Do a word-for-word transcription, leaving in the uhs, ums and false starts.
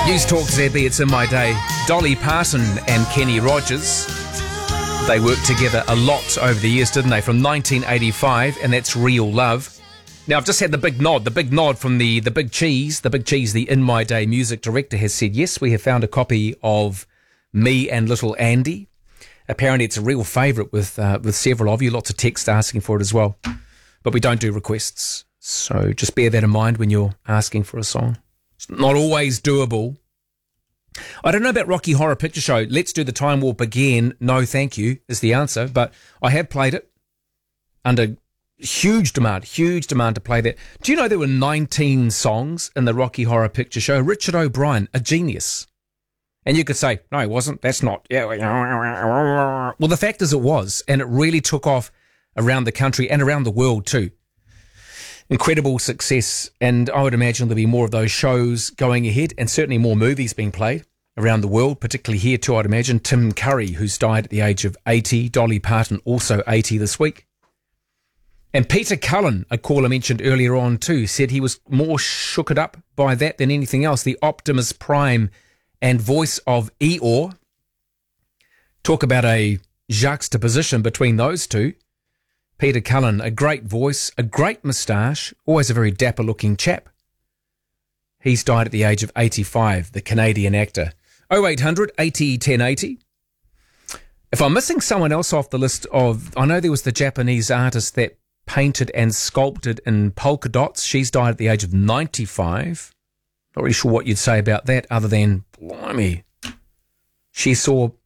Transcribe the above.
News Talk Z B, it's In My Day. Dolly Parton and Kenny Rogers. They worked together a lot over the years, didn't they? From nineteen eighty-five, and that's Real Love. Now, I've just had the big nod, the big nod from the, the Big Cheese. The Big Cheese, the In My Day music director, has said, yes, we have found a copy of Me and Little Andy. Apparently, it's a real favourite with uh, with several of you. Lots of text asking for it as well. But we don't do requests. So just bear that in mind when you're asking for a song. It's not always doable. I don't know about Rocky Horror Picture Show. Let's Do the Time Warp again. No, thank you, is the answer. But I have played it under huge demand, huge demand to play that. Do you know there were nineteen songs in the Rocky Horror Picture Show? Richard O'Brien, a genius. And you could say, no, it wasn't. That's not. Well, the fact is it was. And it really took off around the country and around the world too. Incredible success, and I would imagine there'll be more of those shows going ahead, and certainly more movies being played around the world, particularly here too, I'd imagine. Tim Curry, who's died at the age of eighty, Dolly Parton also eighty this week. And Peter Cullen, a caller mentioned earlier on too, said he was more shooked up by that than anything else. The Optimus Prime and voice of Eeyore. Talk about a juxtaposition between those two. Peter Cullen, a great voice, a great moustache, always a very dapper-looking chap. He's died at the age of eighty-five, the Canadian actor. oh eight hundred eighty ten eighty. If I'm missing someone else off the list of... I know there was the Japanese artist that painted and sculpted in polka dots. She's died at the age of ninety-five. Not really sure what you'd say about that other than, blimey, she saw